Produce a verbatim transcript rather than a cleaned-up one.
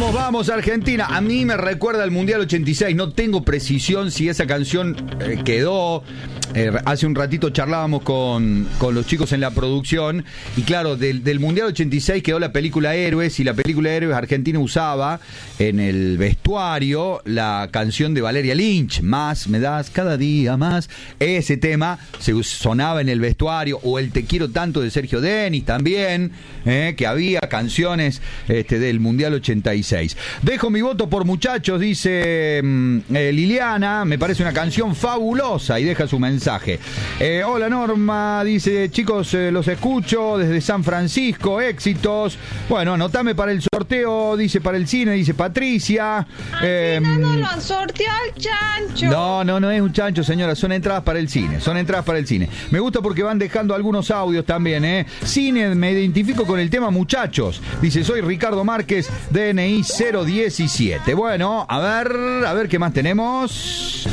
Vamos, vamos, Argentina. A mí me recuerda al Mundial ochenta y seis. No tengo precisión si esa canción eh, quedó. Eh, hace un ratito charlábamos con, con los chicos en la producción. Y claro, del, del Mundial ochenta y seis quedó la película Héroes. Y la película Héroes Argentina usaba en el vestuario la canción de Valeria Lynch. Más me das cada día más. Ese tema se sonaba en el vestuario. O el Te quiero tanto de Sergio Denis también. Eh, que había canciones este, del Mundial ochenta y seis. Dejo mi voto por Muchachos, dice eh, Liliana. Me parece una canción fabulosa y deja su mensaje. Eh, hola Norma, dice, chicos, eh, los escucho desde San Francisco, éxitos. Bueno, anotame para el sorteo, dice, para el cine, dice Patricia. Eh, no, no lo han sorteado el chancho. No, no, no es un chancho, señora, son entradas para el cine, son entradas para el cine. Me gusta porque van dejando algunos audios también, ¿eh? Cine, me identifico con el tema Muchachos. Dice, soy Ricardo Márquez, D N I cero diecisiete. Bueno, a ver, a ver qué más tenemos.